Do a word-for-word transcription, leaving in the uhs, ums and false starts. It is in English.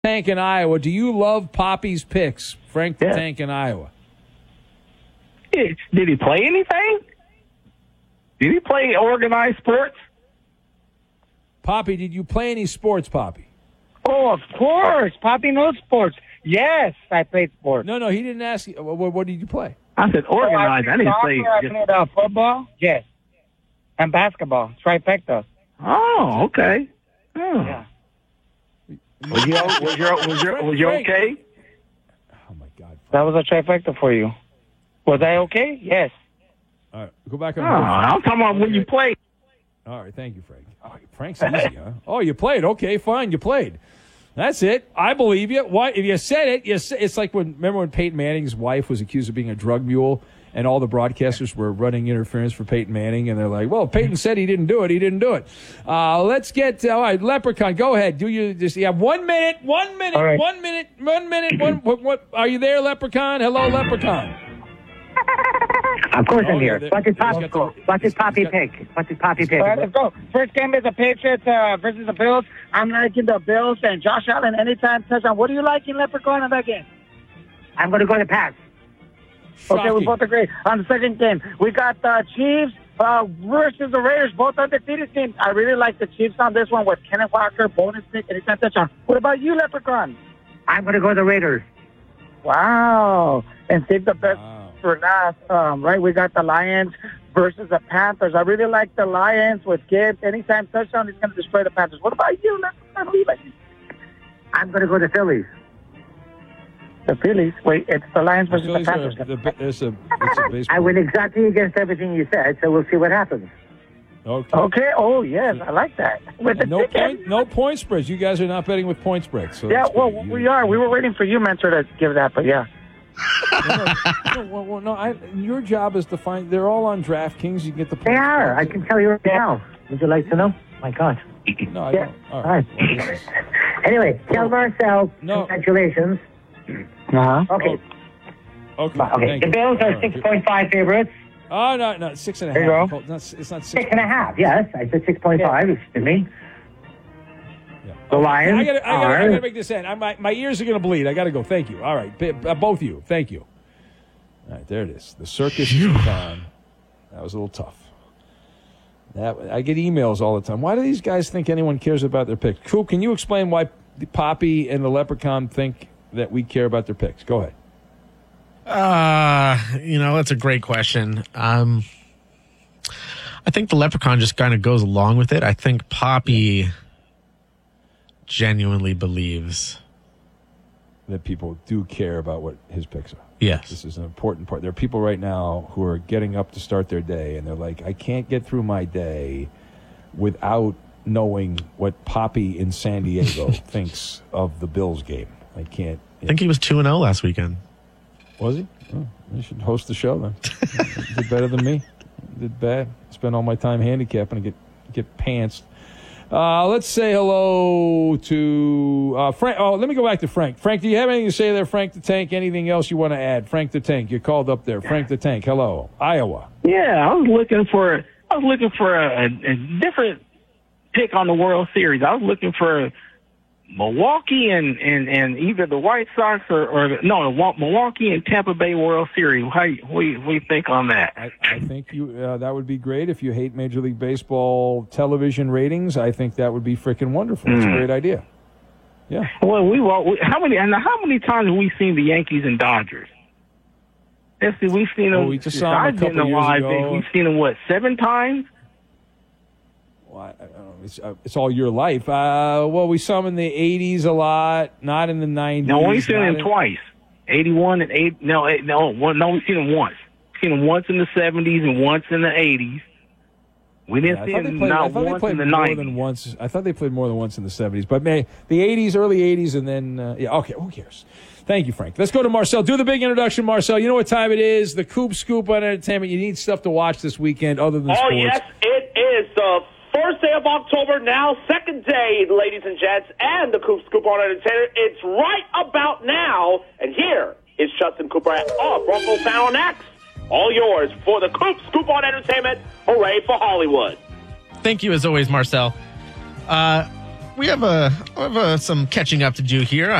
Tank in Iowa. Do you love Poppy's picks? Frank the Yeah. Tank in Iowa. Did he play anything? Did he play organized sports? Poppy, did you play any sports, Poppy? Oh, of course. Poppy knows sports. Yes, I played sports. No, no, he didn't ask you. What, what did you play? I said organized. Oh, I, I didn't soccer, say. I Just... played uh, football. Yes. And basketball. Trifecta. Oh, okay. Oh. Yeah. Was you was you was you was you okay? Oh my God! That was a trifecta for you. Was I okay? Yes. All right, go back Oh, on. I'm talking about when you played. All right, thank you, Frank. Oh, Frank's easy, huh? Oh, you played. Okay, fine, you played. That's it. I believe you. Why? If you said it, you say, it's like when remember when Peyton Manning's wife was accused of being a drug mule, and all the broadcasters were running interference for Peyton Manning, and they're like, "Well, Peyton said he didn't do it. He didn't do it." Uh, let's get uh, all right, Leprechaun. Go ahead. Do you just you have one minute? One minute. All right. One minute. One minute. One. What, what? Are you there, Leprechaun? Hello, Leprechaun. Of course Oh, I'm here. yeah, What did he's got Poppy, the- what did he's- Poppy he's got- pick? What did Poppy pick? All right, let's go. First game is the Patriots uh, versus the Bills. I'm liking the Bills and Josh Allen anytime touchdown. What do you like in Leprechaun in that game? I'm going to go to Pats. Okay, we Shocking. both agree. On the second game, we got the Chiefs uh, versus the Raiders, both undefeated teams. I really like the Chiefs on this one with Kenneth Walker, bonus pick, anytime touchdown. What about you, Leprechaun? I'm going to go to the Raiders. Wow. And save the best Wow. for last, um, right? We got the Lions versus the Panthers. I really like the Lions with Gibbs. Anytime touchdown, he's going to destroy the Panthers. What about you, Leprechaun? Who do you like? I'm going to go to Phillies. The Phillies. Wait, it's the Lions The versus the Phillies are, Panthers. the, it's a, it's a baseball. I went exactly against everything you said, so we'll see what happens. Okay. Okay. Oh, yes. I like that. With the No ticket. point, no point spreads. You guys are not betting with point spreads. So Yeah, that's well, good. You- we are. We were waiting for you, Mentor, to give that, but yeah. no, well, well, no, I, your job is to find. They're all on DraftKings. You get the. They point are. I spreads. can tell you right now. Would you like to know? My God. No, I Yeah. don't. All All right. right. Anyway, tell Marcel, No. congratulations. Uh-huh. Okay. Okay. Okay. thank The you. Bills All are right, six point five favorites. Oh no, no, six and a There you half. go. It's not, it's not six. Six and a half, yes. I said six point five, excuse me. Yeah. The Lions I gotta, I gotta, I are- gotta make this end. I, my, my ears are gonna bleed. I gotta go. Thank you. All right, B- uh, both of you. Thank you. All right, there it is. The circus is on. That was a little tough. That I get emails all the time. Why do these guys think anyone cares about their picks? Cool. Can you explain why the Poppy and the Leprechaun think that we care about their picks? Go ahead. Uh, you know, that's a great question. Um, I think the Leprechaun just kind of goes along with it. I think Poppy genuinely believes. That people do care about what his picks are. Yes. This is an important part. There are people right now who are getting up to start their day, and they're like, I can't get through my day without knowing what Poppy in San Diego thinks of the Bills game. I can't. I think he was two and oh last weekend. Was he? Oh, you should host the show then. Did better than me. Did bad. Spend all my time handicapping and get get pantsed. Uh, let's say hello to uh, Frank. Oh, let me go back to Frank. Frank, do you have anything to say there, Frank the Tank? Anything else you want to add? Frank the Tank, you're called up there. Frank the Tank, hello. Iowa. Yeah, I was looking for I was looking for a, a different pick on the World Series. I was looking for Milwaukee and, and, and either the White Sox or, or no, Milwaukee and Tampa Bay World Series. How you, what, do you, what do you think on that? I, I think you uh, that would be great if you hate Major League Baseball television ratings. I think that would be freaking wonderful. It's a great idea. Yeah. Well, we, well, we how many and how many times have we seen the Yankees and Dodgers? Let's see, we've seen them. Oh, we just saw 'em a I've been couple years alive, ago. We've seen them what seven times? Well, I, I don't know. It's, uh, it's all your life. Uh, well, we saw them in the eighties a lot, not in the nineties. No, we've seen not them in- twice. Eighty-one and eight. No, eight, no, one, no. We've seen them once. We've seen them once in the seventies and once in the eighties. We didn't Yeah, I see thought they them played, I not thought they once played in the more nineties. than once. I thought they played more than once in the seventies, but may, the eighties, early eighties, and then uh, yeah. Okay, who cares? Thank you, Frank. Let's go to Marcel. Do the big introduction, Marcel. You know what time it is? The Coop Scoop on Entertainment. You need stuff to watch this weekend other than Oh, sports. yes, it is the first day of October now, second day, ladies and gents, and the Coop Scoop on Entertainment. It's right about now, and here is Justin Cooper at oh, Bronco Fan on X. All yours for the Coop Scoop on Entertainment. Hooray for Hollywood. Thank you, as always, Marcel. Uh, we have, a, we have a, some catching up to do here.